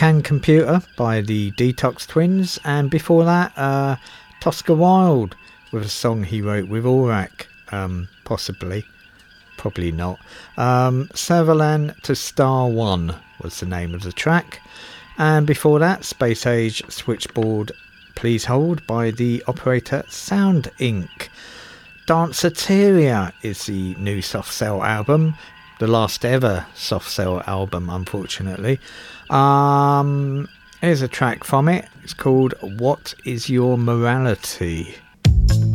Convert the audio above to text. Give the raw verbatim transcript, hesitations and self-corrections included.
Can Computer by the Detox Twins, and before that uh, Tosca Wilde with a song he wrote with Aurak, um, possibly, probably not. um, Servalan to Star One was the name of the track, and before that Space Age Switchboard Please Hold by the Operator Sound Incorporated. Danceteria is the new Soft Cell album, the last ever Soft Cell album, unfortunately. Um, here's a track from it. It's called What Is Your Morality?